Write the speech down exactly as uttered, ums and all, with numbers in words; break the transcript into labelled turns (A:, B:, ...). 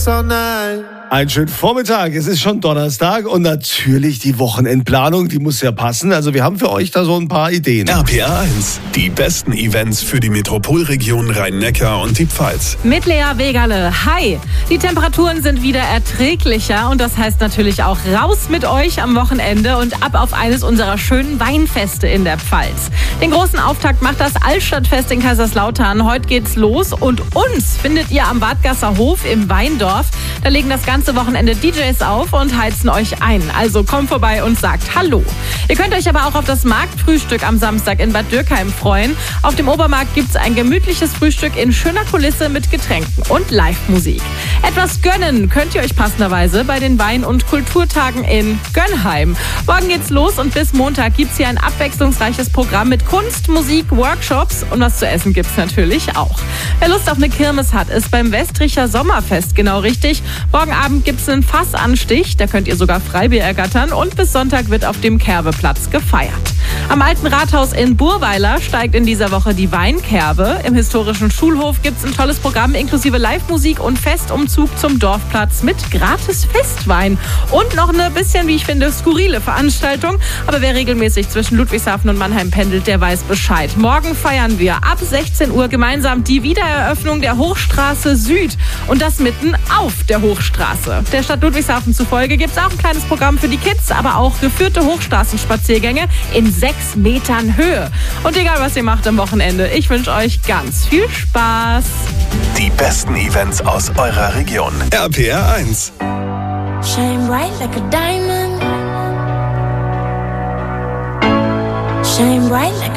A: all night.
B: Einen schönen Vormittag, es ist schon Donnerstag und natürlich die Wochenendplanung, die muss ja passen. Also wir haben für euch da so ein paar Ideen.
C: R P R eins, die besten Events für die Metropolregion Rhein-Neckar und die Pfalz.
D: Mit Lea Wegerle. Hi! Die Temperaturen sind wieder erträglicher und das heißt natürlich auch raus mit euch am Wochenende und ab auf eines unserer schönen Weinfeste in der Pfalz. Den großen Auftakt macht das Altstadtfest in Kaiserslautern. Heute geht's los und uns findet ihr am Wadgasser Hof im Weindorf. Da legen das ganze Wochenende D Js auf und heizen euch ein. Also kommt vorbei und sagt Hallo. Ihr könnt euch aber auch auf das Marktfrühstück am Samstag in Bad Dürkheim freuen. Auf dem Obermarkt gibt's ein gemütliches Frühstück in schöner Kulisse mit Getränken und Live-Musik. Etwas gönnen könnt ihr euch passenderweise bei den Wein- und Kulturtagen in Gönnheim. Morgen geht's los und bis Montag gibt's hier ein abwechslungsreiches Programm mit Kunst, Musik, Workshops und was zu essen gibt's natürlich auch. Wer Lust auf eine Kirmes hat, ist beim Westricher Sommerfest genau richtig. Morgen Abend gibt's einen Fassanstich, da könnt ihr sogar Freibier ergattern und bis Sonntag wird auf dem Kerbeplatz gefeiert. Am Alten Rathaus in Burweiler steigt in dieser Woche die Weinkerbe. Im historischen Schulhof gibt's ein tolles Programm inklusive Live-Musik und Festumzug zum Dorfplatz mit gratis Festwein. Und noch eine bisschen, wie ich finde, skurrile Veranstaltung. Aber wer regelmäßig zwischen Ludwigshafen und Mannheim pendelt, der weiß Bescheid. Morgen feiern wir ab sechzehn Uhr gemeinsam die Wiedereröffnung der Hochstraße Süd. Und das mitten auf der Hochstraße. Der Stadt Ludwigshafen zufolge gibt's auch ein kleines Programm für die Kids, aber auch geführte Hochstraßenspaziergänge in sechs Metern Höhe. Und egal, was ihr macht am Wochenende, ich wünsche euch ganz viel Spaß.
C: Die besten Events aus eurer Region. R P R eins.
E: Shine bright like a diamond. Shine bright like a